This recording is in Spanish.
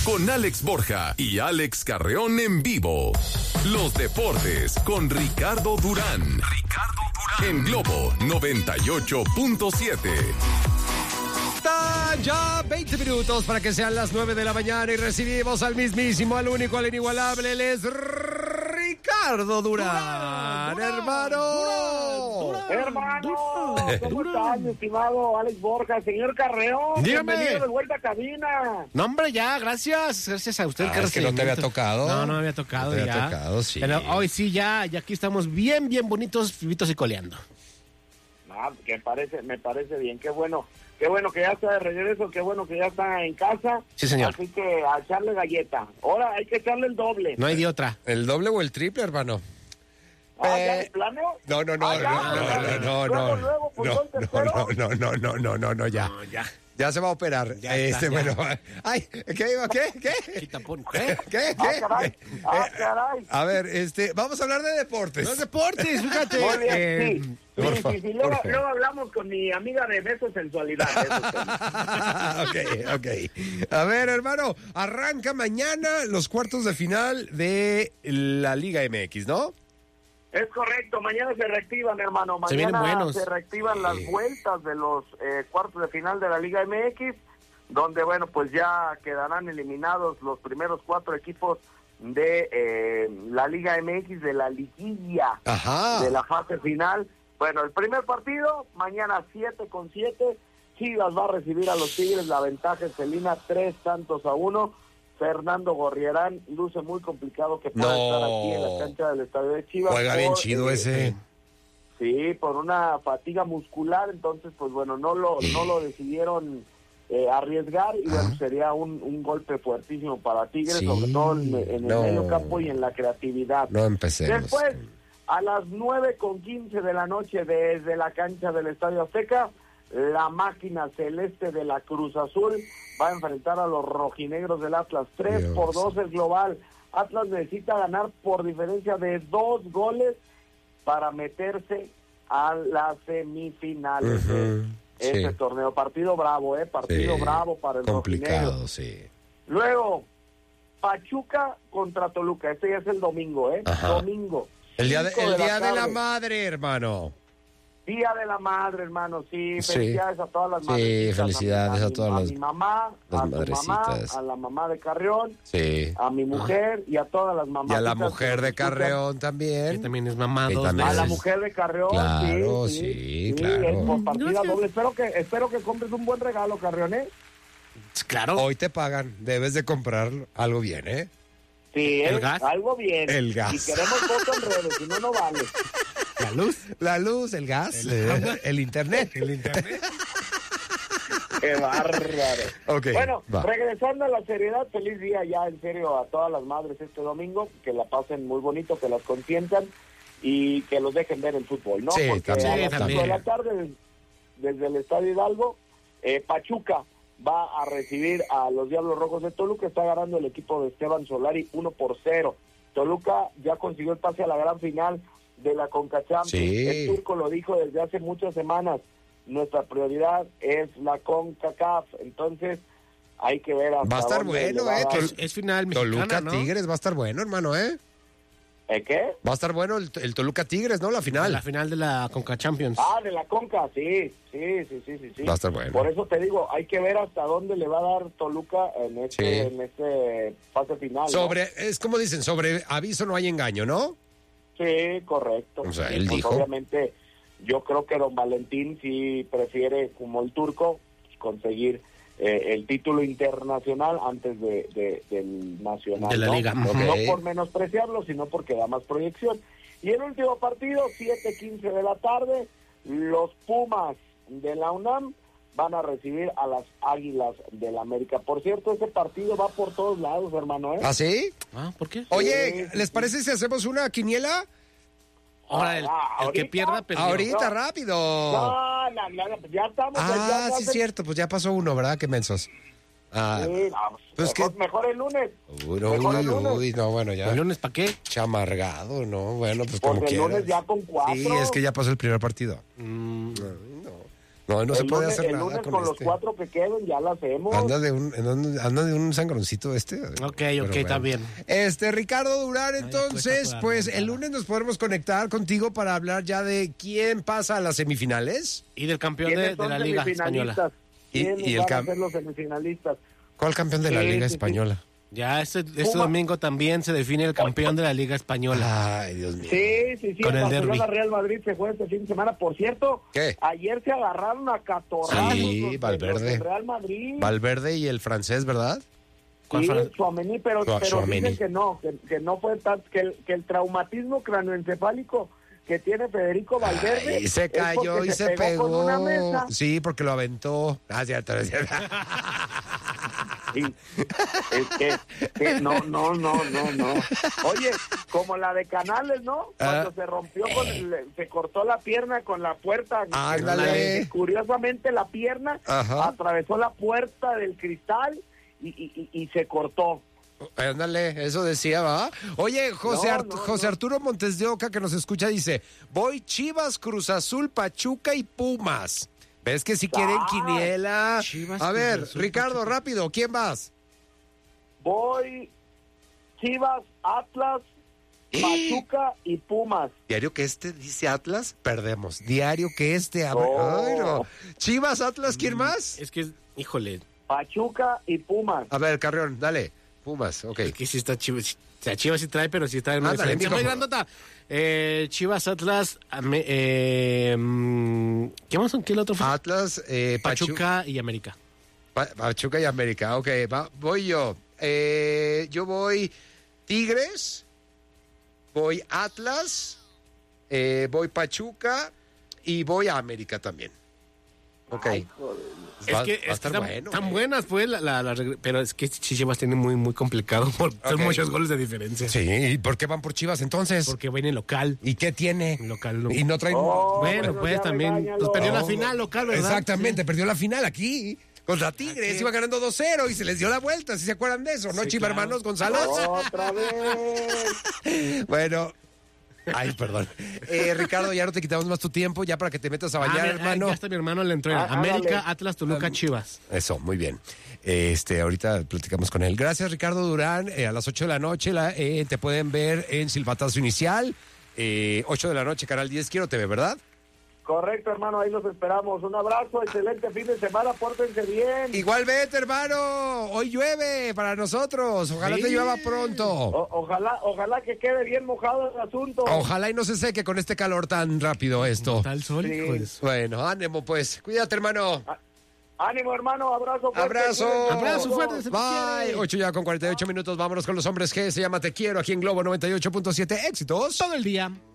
con Alex Borja y Alex Carreón en vivo. Los deportes con Ricardo Durán. En Globo 98.7. Está ya 20 minutos para que sean las 9 de la mañana y recibimos al mismísimo, al único, al inigualable. Él es Ricardo Durán, hermano. Hermano, ¿cómo estás, mi estimado Alex Borja? Señor Carreón, dígame. Bienvenido de vuelta a cabina. No, hombre, ya, gracias a usted. Es que no te había tocado. No me había tocado. No te ya. había tocado, sí. Pero hoy sí, ya aquí estamos bien bonitos, vivitos y coleando. Me parece bien, qué bueno que ya está de regreso, qué bueno que ya está en casa. Sí, señor. Así que a echarle galleta. Ahora hay que echarle el doble. No hay de otra. ¿El doble o el triple, hermano? ¿Ya de plano? No, ya. No, ya. Ya se va a operar. Ya está, ya. Bueno, ay, ¿qué? ¿Qué? Caray. A ver, vamos a hablar de deportes. Los deportes, fíjate. Muy bien, sí. Luego favor. hablamos con mi amiga de Beso Sensualidad. Ok. A ver, hermano, arranca mañana los cuartos de final de la Liga MX, ¿no? Es correcto, mañana se reactivan, hermano. Se vienen Mañana buenos. se reactivan las vueltas de los cuartos de final de la Liga MX, donde, bueno, pues ya quedarán eliminados los primeros 4 equipos de la Liga MX, de la liguilla, de la fase final. Bueno, el primer partido, mañana 7-7, Chivas va a recibir a los Tigres, la ventaja es felina, 3-1. Fernando Gorriarán luce muy complicado que pueda estar aquí en la cancha del estadio de Chivas. Juega bien chido ese. Sí, por una fatiga muscular, entonces pues bueno, no lo decidieron arriesgar y bueno, sería un golpe fuertísimo para Tigres, Sí, sobre todo en el medio campo y en la creatividad. No empecemos. Después, a las 9:15 de la noche desde la cancha del Estadio Azteca, la máquina celeste de la Cruz Azul va a enfrentar a los rojinegros del Atlas. 3-2 el global. Atlas necesita ganar por diferencia de 2 goles para meterse a las semifinales de este torneo. Partido bravo, bravo para el complicado, rojinegro. sí. Luego, Pachuca contra Toluca. Este ya es el domingo, Domingo. El día de la tarde. madre, hermano. Día de la madre, hermano, sí, felicidades a todas las madres. Sí, felicidades a todas las mi mamá, las a tu mamá, madrecitas. a la mamá de Carreón, Sí. a mi mujer y a todas las mamás. Y a la mujer de Carreón Que también. también es mamá Que dos también A veces. la mujer de Carreón, Claro, sí, sí, claro. es por partida doble. Espero que compres un buen regalo, Carreón, ¿eh? Claro. Hoy te pagan, debes de comprar algo bien, ¿eh? Sí, ¿El gas? algo bien. El gas. Y queremos foto en redes, si no vale. La luz, el gas, el internet. Qué bárbaro. Ok, Bueno, va. regresando a la seriedad, feliz día ya en serio a todas las madres este domingo, que la pasen muy bonito, que las consientan y que los dejen ver el fútbol, ¿no? Sí, Porque también, a las 5 de la tarde, desde el Estadio Hidalgo, Pachuca va a recibir a los Diablos Rojos de Toluca. Está ganando el equipo de Esteban Solari 1-0. Toluca ya consiguió el pase a la gran final de la CONCACHAMPIONS. Sí. El turco lo dijo desde hace muchas semanas. Nuestra prioridad es la CONCACAF. Entonces, hay que ver hasta Va a estar dónde bueno, le va a dar. Es final mexicana, Toluca ¿no? Tigres va a estar bueno, hermano, ¿eh? ¿Qué? Va a estar bueno el Toluca Tigres, ¿no? La final. La final de la Conca Champions. De la CONCA, sí. Va a estar bueno. Por eso te digo, hay que ver hasta dónde le va a dar Toluca en este fase final, ¿no? Es como dicen, sobre aviso no hay engaño, ¿no? Sí, correcto. O sea, Sí, él pues dijo. Obviamente, yo creo que don Valentín sí prefiere, como el turco, conseguir el título internacional antes del nacional. De la ¿no? liga. No Ok. por menospreciarlo, sino porque da más proyección. Y el último partido, 7:15 de la tarde, los Pumas de la UNAM van a recibir a las Águilas del América. Por cierto, ese partido va por todos lados, hermano, ¿eh? ¿Ah, sí? ¿Por qué? Oye, Sí, ¿les parece si hacemos una quiniela? Ahora, el que ¿ahorita? pierda, perdió. Ahorita, No. rápido. No, ya estamos. ya Sí, es cierto, pues ya pasó uno, ¿verdad? Qué mensos. Sí, pues mejor el lunes. Mejor el lunes. No, bueno, ya. ¿El lunes para qué? Chamargado, ¿no? Bueno, pues como Porque el quieras. lunes ya con 4. Sí, es que ya pasó el primer partido. Mm, No. No se puede lunes, hacer el nada lunes con los este. 4 que queden ya lo hacemos. Anda de un sangroncito este. Ok, Pero está bien. Ricardo Durán, entonces, cuesta pues toda el la lunes nos podremos conectar contigo para hablar ya de quién pasa a las semifinales. Y del campeón ¿Quiénes de son la Liga Española. semifinalistas? Y ¿Quiénes el van a ser los semifinalistas? ¿Cuál campeón de la Sí, Liga sí, sí. Española? Ya este Puma. domingo también se define el campeón de la Liga Española. Ay, Dios mío. Sí, Con el Barcelona derbi. Real Madrid se fue este fin de semana. Por cierto, ¿Qué? ayer se agarraron a catorrazos Sí, los Valverde. del Real Madrid. Valverde y el francés, ¿verdad? ¿Cuál Sí, fue? Tchouaméni, pero Tchouaméni. dicen que no fue tan, que el traumatismo craneoencefálico que tiene Federico Valverde Y se es cayó porque y se pegó. con una mesa. Sí, porque lo aventó. Cierto. Sí. Que no. Oye, como la de Canales, ¿no? Cuando se rompió, se cortó la pierna con la puerta. Ándale. Curiosamente, la pierna Ajá. atravesó la puerta del cristal y se cortó. Ándale, eso decía, ¿va? Oye, José No. Arturo Montes de Oca, que nos escucha, dice, voy Chivas, Cruz Azul, Pachuca y Pumas. ¿Ves que si quieren quiniela? Chivas, A ver, Cruz Azul, Ricardo, Pachuca. rápido, ¿quién vas? Voy Chivas, Atlas, Pachuca y Pumas. Diario que este dice Atlas, perdemos. Diario que este... Ay, no. Chivas, Atlas, ¿quién más? Es que, híjole, Pachuca y Pumas. A ver, Carrión, dale. Pumas, ok. es que sí está Chivas. O sea, Chivas sí trae, pero sí está en una Ándale, diferencia mijo. muy grandota. Chivas, Atlas, ¿qué más son? ¿Qué el otro fue? Atlas, Pachuca y América. Pachuca y América, ok, voy yo. Yo voy Tigres, voy Atlas, voy Pachuca y voy a América también. Ok. Ay, joder. Es que estar están, bueno. están buenas, pues, pero es que Chivas tiene muy complicado. Son Ok. muchos goles de diferencia. Sí, ¿y por qué van por Chivas entonces? Porque viene local. ¿Y qué tiene? Local, no. Y no traen... Bueno, no, pues ya también. regáñalo. Pues perdió la No. final local, ¿verdad? Exactamente, perdió la final aquí contra Tigres, iba ganando 2-0 y se les dio la vuelta, ¿si se acuerdan de eso? ¿No, Sí, Chiva claro. Hermanos Gonzalo? Otra vez. Bueno. Ay, perdón. Ricardo, ya no te quitamos más tu tiempo, ya para que te metas a bañar, hermano. Ya está mi hermano, le entró. América, Atlas, Toluca, Chivas. Eso, muy bien. Ahorita platicamos con él. Gracias, Ricardo Durán. A las 8 de la noche te pueden ver en Silbatazo Inicial. 8 de la noche, Canal 10, Quiero TV, ¿verdad? Correcto, hermano, ahí los esperamos. Un abrazo, excelente fin de semana, pórtense bien. Igualmente, hermano. Hoy llueve para nosotros. Ojalá Sí. te llueva pronto. Ojalá que quede bien mojado el asunto. Ojalá y no se seque con este calor tan rápido esto. Está el sol, Sí. hijo de su- Bueno, ánimo pues. Cuídate, hermano. Ánimo, hermano, abrazo fuerte. Abrazo. Cuídense Abrazo mucho. fuerte. Se te Bye. quiere. 8 ya con 48 minutos. Vámonos con los hombres G. Se llama Te Quiero aquí en Globo 98.7. Éxitos. Todo el día.